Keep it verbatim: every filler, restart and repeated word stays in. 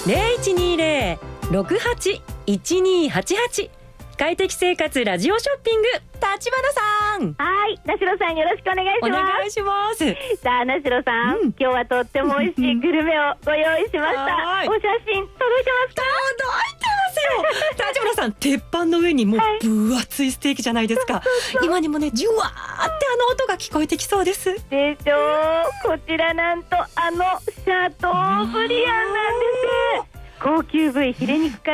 ゼロいちにゼロ ろくはち いちにはちはち。快適生活ラジオショッピング、立花さん。 はい、なしろさんよろしくお願いします。 お願いします。 さあ、なしろさん、うん、今日はとっても美味しいグルメをご用意しました。お写真届いてますか？ 届いてますよ。立花さん、鉄板の上にもう分厚いステーキじゃないですか。はい、そうそうそう、今にもね、ジュワーってあの音が聞こえてきそうです。 でしょう。こちらなんとあのシャトーブリアンなんです。高級部位ヒレ肉から